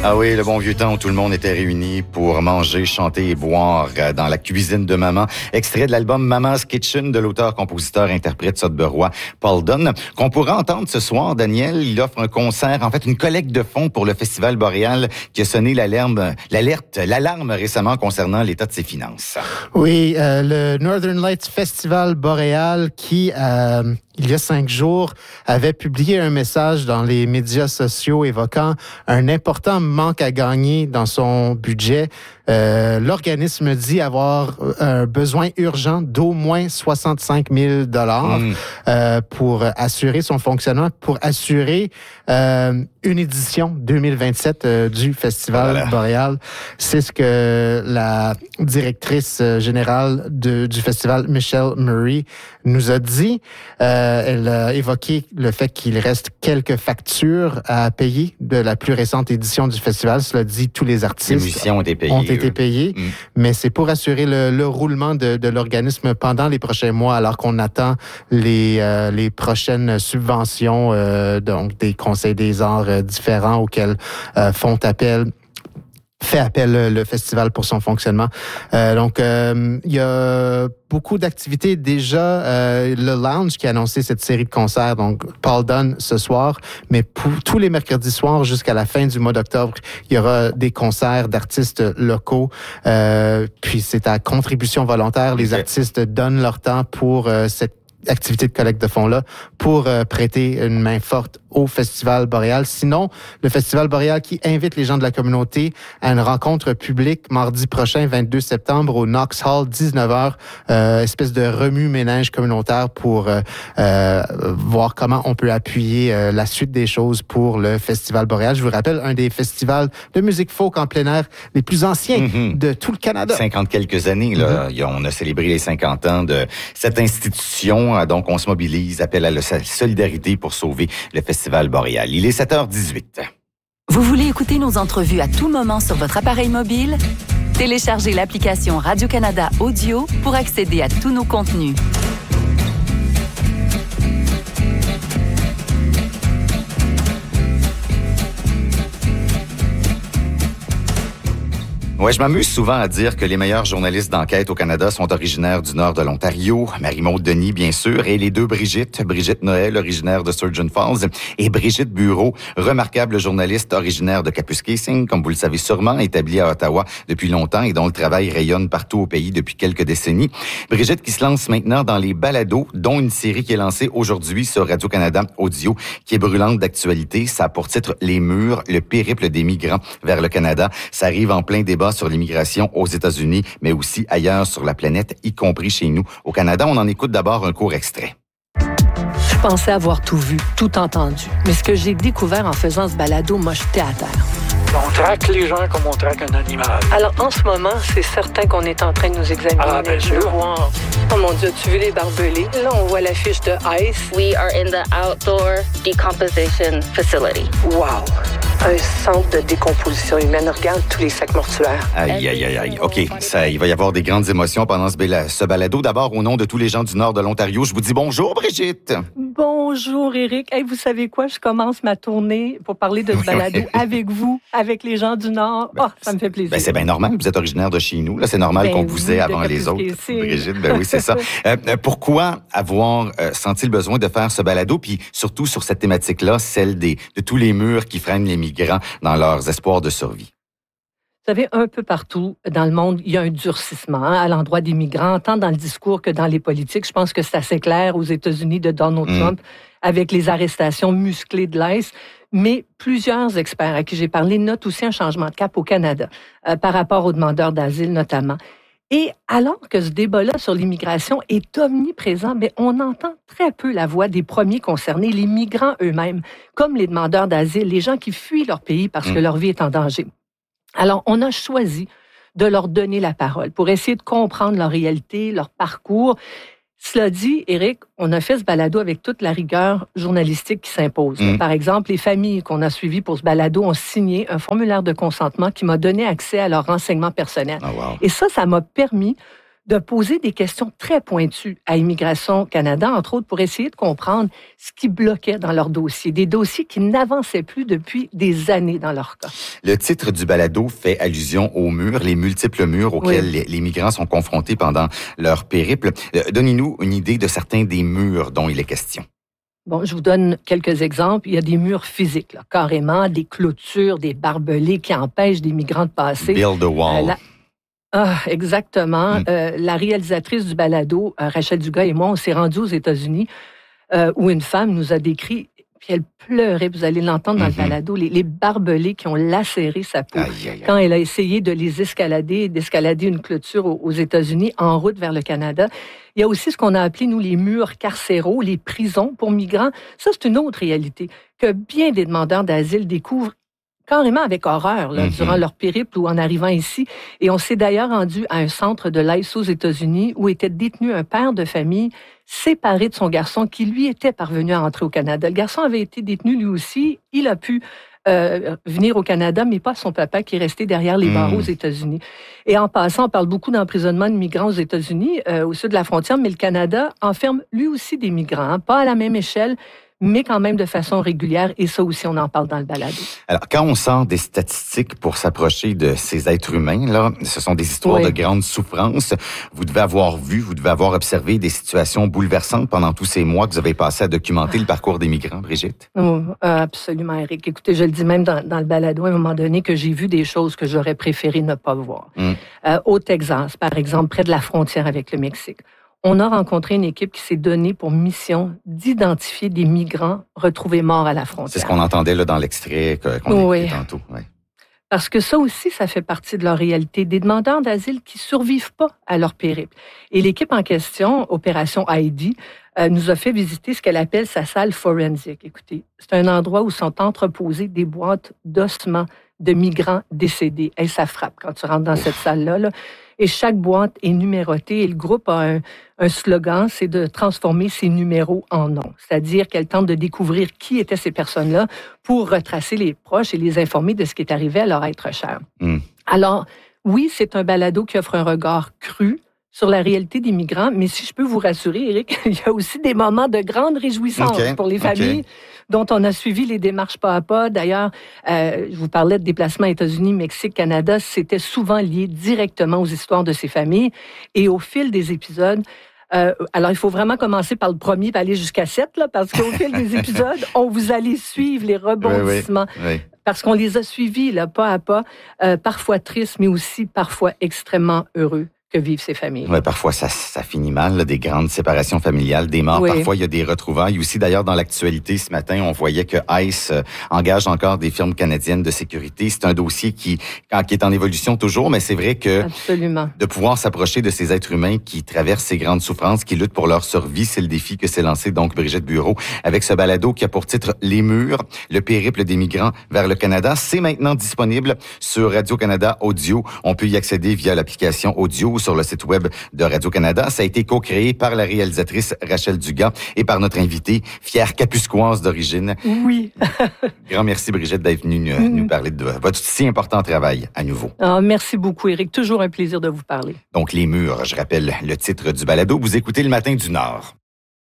Ah oui, le bon vieux temps où tout le monde était réuni pour manger, chanter et boire dans la cuisine de maman. Extrait de l'album Mama's Kitchen de l'auteur-compositeur-interprète sudburois Paul Dunn, qu'on pourra entendre ce soir. Daniel, il offre un concert, en fait une collecte de fonds pour le Festival Boréal qui a sonné l'alarme récemment concernant l'état de ses finances. Oui, le Northern Lights Festival Boréal qui... il y a 5 jours, avait publié un message dans les médias sociaux évoquant un important manque à gagner dans son budget. L'organisme dit avoir un besoin urgent d'au moins 65 000 $ pour assurer son fonctionnement, pour assurer une édition 2027 du Festival Boréal. C'est ce que la directrice générale du festival, Michelle Murray, nous a dit. Elle a évoqué le fait qu'il reste quelques factures à payer de la plus récente édition du festival. Cela dit, tous les artistes les musiciens ont été payés. Mais c'est pour assurer le roulement de l'organisme pendant les prochains mois, alors qu'on attend les prochaines subventions donc des conseils des arts différents auxquels fait appel le festival pour son fonctionnement. Donc, il y a beaucoup d'activités déjà. Le Lounge qui a annoncé cette série de concerts, donc Paul Dunn ce soir, mais pour tous les mercredis soirs jusqu'à la fin du mois d'octobre, il y aura des concerts d'artistes locaux. Puis c'est à contribution volontaire. Les artistes donnent leur temps pour cette activité de collecte de fonds-là pour prêter une main forte au Festival Boréal. Sinon, le Festival Boréal qui invite les gens de la communauté à une rencontre publique mardi prochain, 22 septembre, au Knox Hall, 19h, espèce de remue-ménage communautaire pour voir comment on peut appuyer la suite des choses pour le Festival Boréal. Je vous rappelle, un des festivals de musique folk en plein air les plus anciens de tout le Canada. 50 quelques années, là. On a célébré les 50 ans de cette institution. Donc, on se mobilise, appelle à la solidarité pour sauver le Festival Boréal. Il est 7h18. Vous voulez écouter nos entrevues à tout moment sur votre appareil mobile? Téléchargez l'application Radio-Canada Audio pour accéder à tous nos contenus. Ouais, je m'amuse souvent à dire que les meilleurs journalistes d'enquête au Canada sont originaires du nord de l'Ontario. Marie-Maude Denis, bien sûr, et les deux Brigitte Noël, originaire de Sturgeon Falls, et Brigitte Bureau, remarquable journaliste originaire de Kapuskasing, comme vous le savez sûrement, établie à Ottawa depuis longtemps et dont le travail rayonne partout au pays depuis quelques décennies. Brigitte qui se lance maintenant dans les balados, dont une série qui est lancée aujourd'hui sur Radio-Canada Audio, qui est brûlante d'actualité. Ça a pour titre Les Murs, le périple des migrants vers le Canada. Ça arrive en plein débat sur l'immigration aux États-Unis, mais aussi ailleurs sur la planète, y compris chez nous. Au Canada, on en écoute d'abord un court extrait. Je pensais avoir tout vu, tout entendu. Mais ce que j'ai découvert en faisant ce balado m'a jeté à terre. On traque les gens comme on traque un animal. Alors, en ce moment, c'est certain qu'on est en train de nous examiner. Ah, bien sûr. Voir. Oh mon Dieu, tu veux les barbelés? Là, on voit l'affiche de ICE. We are in the outdoor decomposition facility. Wow! Un centre de décomposition humaine. Regarde tous les sacs mortuaires. Aïe. OK, il va y avoir des grandes émotions pendant ce balado. D'abord, au nom de tous les gens du nord de l'Ontario, je vous dis bonjour, Brigitte. Bonjour, Éric. Hey, vous savez quoi? Je commence ma tournée pour parler de ce balado avec vous, avec les gens du Nord. Ça me fait plaisir. C'est bien normal. Vous êtes originaire de chez nous. Là, c'est normal qu'on vous ait avant les autres. Brigitte, oui, c'est ça. Pourquoi avoir senti le besoin de faire ce balado, puis surtout sur cette thématique-là, celle de tous les murs qui freinent les migrants dans leurs espoirs de survie? Vous savez, un peu partout dans le monde, il y a un durcissement à l'endroit des migrants, tant dans le discours que dans les politiques. Je pense que c'est assez clair aux États-Unis de Donald Trump avec les arrestations musclées de l'ICE. Mais plusieurs experts à qui j'ai parlé notent aussi un changement de cap au Canada par rapport aux demandeurs d'asile notamment. Et alors que ce débat-là sur l'immigration est omniprésent, on entend très peu la voix des premiers concernés, les migrants eux-mêmes, comme les demandeurs d'asile, les gens qui fuient leur pays parce que leur vie est en danger. Alors, on a choisi de leur donner la parole pour essayer de comprendre leur réalité, leur parcours. Cela dit, Éric, on a fait ce balado avec toute la rigueur journalistique qui s'impose. Par exemple, les familles qu'on a suivies pour ce balado ont signé un formulaire de consentement qui m'a donné accès à leurs renseignements personnels. Oh, wow. Et ça m'a permis de poser des questions très pointues à Immigration Canada, entre autres pour essayer de comprendre ce qui bloquait dans leur dossier, des dossiers qui n'avançaient plus depuis des années dans leur cas. Le titre du balado fait allusion aux murs, les multiples murs auxquels les migrants sont confrontés pendant leur périple. Donnez-nous une idée de certains des murs dont il est question. Bon, je vous donne quelques exemples. Il y a des murs physiques, là, carrément, des clôtures, des barbelés qui empêchent des migrants de passer. Build a wall. Exactement. La réalisatrice du balado, Rachel Dugas et moi, on s'est rendus aux États-Unis où une femme nous a décrit, puis elle pleurait, vous allez l'entendre dans le balado, les barbelés qui ont lacéré sa peau quand elle a essayé de les d'escalader une clôture aux États-Unis en route vers le Canada. Il y a aussi ce qu'on a appelé, nous, les murs carcéraux, les prisons pour migrants. Ça, c'est une autre réalité que bien des demandeurs d'asile découvrent carrément avec horreur là, durant leur périple ou en arrivant ici. Et on s'est d'ailleurs rendu à un centre de l'ICE aux États-Unis où était détenu un père de famille séparé de son garçon qui, lui, était parvenu à entrer au Canada. Le garçon avait été détenu lui aussi. Il a pu venir au Canada, mais pas son papa qui est resté derrière les barreaux aux États-Unis. Et en passant, on parle beaucoup d'emprisonnement de migrants aux États-Unis, au sud de la frontière, mais le Canada enferme lui aussi des migrants, hein, pas à la même échelle, mais quand même de façon régulière, et ça aussi, on en parle dans le balado. Alors, quand on sort des statistiques pour s'approcher de ces êtres humains, là, ce sont des histoires de grande souffrance. Vous devez avoir observé des situations bouleversantes pendant tous ces mois que vous avez passé à documenter le parcours des migrants, Brigitte. Oh, absolument, Éric. Écoutez, je le dis même dans le balado, à un moment donné, que j'ai vu des choses que j'aurais préféré ne pas voir. Au Texas, par exemple, près de la frontière avec le Mexique, on a rencontré une équipe qui s'est donnée pour mission d'identifier des migrants retrouvés morts à la frontière. C'est ce qu'on entendait là dans l'extrait qu'on écoutait tantôt. Oui. Parce que ça aussi, ça fait partie de leur réalité. Des demandeurs d'asile qui survivent pas à leur périple. Et l'équipe en question, Opération Heidi, nous a fait visiter ce qu'elle appelle sa salle forensique. Écoutez, c'est un endroit où sont entreposées des boîtes d'ossements de migrants décédés. Et ça frappe quand tu rentres dans cette salle-là. Là. Et chaque boîte est numérotée et le groupe a un slogan, c'est de transformer ces numéros en noms. C'est-à-dire qu'elle tente de découvrir qui étaient ces personnes-là pour retracer les proches et les informer de ce qui est arrivé à leur être cher. Alors, oui, c'est un balado qui offre un regard cru sur la réalité des migrants, mais si je peux vous rassurer, Éric, il y a aussi des moments de grande réjouissance pour les familles dont on a suivi les démarches pas à pas. D'ailleurs, je vous parlais de déplacements États-Unis, Mexique, Canada, c'était souvent lié directement aux histoires de ces familles. Et au fil des épisodes, alors il faut vraiment commencer par le premier et aller jusqu'à 7, là, parce qu'au fil des épisodes, on vous allez suivre les rebondissements. Oui. Parce qu'on les a suivis là, pas à pas, parfois tristes, mais aussi parfois extrêmement heureux que vivent ces familles. Ouais, parfois, ça finit mal, là, des grandes séparations familiales, des morts. Parfois, il y a des retrouvailles. Aussi, d'ailleurs, dans l'actualité, ce matin, on voyait que ICE engage encore des firmes canadiennes de sécurité. C'est un dossier qui est en évolution toujours, mais c'est vrai que de pouvoir s'approcher de ces êtres humains qui traversent ces grandes souffrances, qui luttent pour leur survie, c'est le défi que s'est lancé donc Brigitte Bureau avec ce balado qui a pour titre Les Murs, le périple des migrants vers le Canada. C'est maintenant disponible sur Radio-Canada Audio. On peut y accéder via l'application audio sur le site web de Radio-Canada. Ça a été co-créé par la réalisatrice Rachel Dugas et par notre invitée, fière capuscoise d'origine. Oui. Grand merci, Brigitte, d'être venue nous parler de votre si important travail à nouveau. Merci beaucoup, Éric. Toujours un plaisir de vous parler. Donc, Les Murs, je rappelle le titre du balado. Vous écoutez Le Matin du Nord.